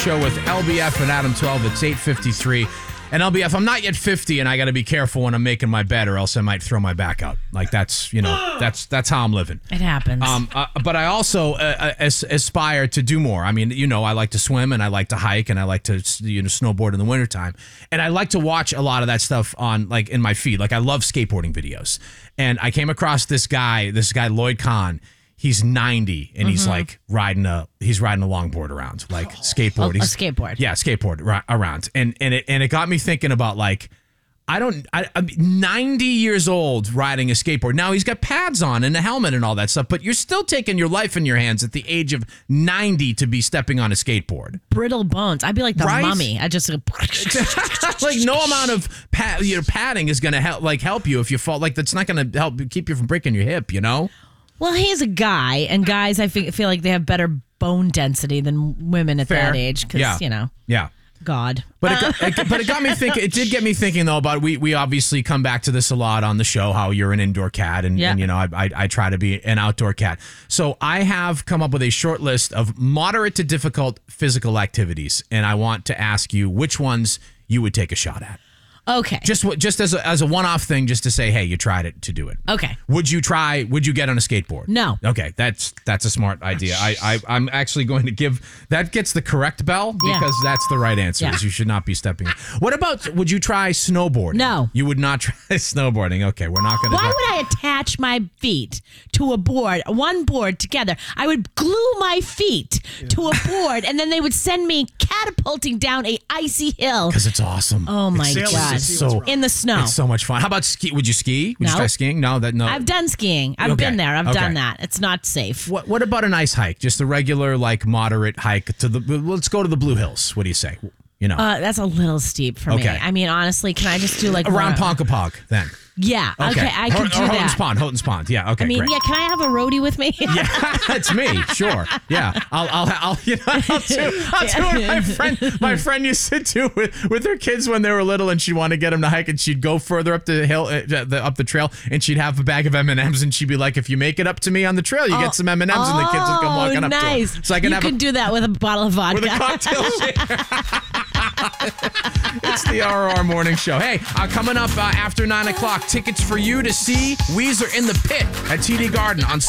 Show with LBF and Adam 12. It's 8:53. And LBF, I'm not yet 50, and I got to be careful when I'm making my bed, or else I might throw my back out. Like that's how I'm living. It happens. But I also aspire to do more. I mean, I like to swim, and I like to hike, and I like to snowboard in the wintertime. And I like to watch a lot of that stuff on in my feed. Like I love skateboarding videos. And I came across this guy Lloyd Kahn. He's 90 and he's riding a longboard around, skateboard. A skateboard. Yeah, skateboard around. And it got me thinking about I'm 90 years old riding a skateboard. Now he's got pads on and a helmet and all that stuff, but you're still taking your life in your hands at the age of 90 to be stepping on a skateboard. Brittle bones. I'd be like the mummy. I just no amount of padding is going to help you if you fall. That's not going to help keep you from breaking your hip, Well, he's a guy, and guys, I feel like they have better bone density than women at that age. Because, Yeah. God. But it got me thinking. It did get me thinking though about we obviously come back to this a lot on the show, how you're an indoor cat and I try to be an outdoor cat. So I have come up with a short list of moderate to difficult physical activities, and I want to ask you which ones you would take a shot at. Okay. Just as a one-off thing, just to say, hey, you tried it to do it. Okay. Would you get on a skateboard? No. Okay, that's a smart idea. I'm actually going to give that gets the correct bell because that's the right answer. Yeah. Is you should not be stepping. What about would you try snowboarding? No. You would not try snowboarding. Okay, we're not going to. Why would I attach my feet to a board, one board together? I would glue my feet to a board, and then they would send me catapulting down a icy hill. Because it's awesome. Oh my God. It's in the snow. It's so much fun. How about ski? Would you ski? Would you try skiing? No. I've done skiing. I've been there. I've done that. It's not safe. What about a nice hike? Just a regular, moderate hike to let's go to the Blue Hills. What do you say? That's a little steep for me. I mean, honestly, can I just do around Ponkapog then? Yeah. Okay. I can do that. Houghton's Pond. Yeah. Okay. Great. Yeah. Can I have a roadie with me? Yeah, it's me. Sure. Yeah. I'll do what my friend used to do with her kids when they were little, and she'd want to get them to hike, and she'd go further up the hill, up the trail, and she'd have a bag of M&Ms, and she'd be like, "If you make it up to me on the trail, you get some M&Ms," and the kids would come walking up to them. So I can do that with a bottle of vodka. With a cocktail shaker. It's the RR Morning Show. Hey, coming up after 9 o'clock, tickets for you to see Weezer in the Pit at TD Garden on